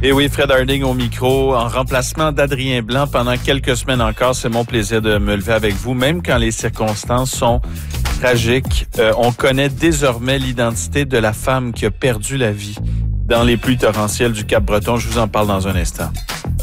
Et oui, Fred Harding au micro, en remplacement d'Adrien Blanc pendant quelques semaines encore. C'est mon plaisir de me lever avec vous, même quand les circonstances sont tragiques. On connaît désormais l'identité de la femme qui a perdu la vie dans les pluies torrentielles du Cap-Breton. Je vous en parle dans un instant.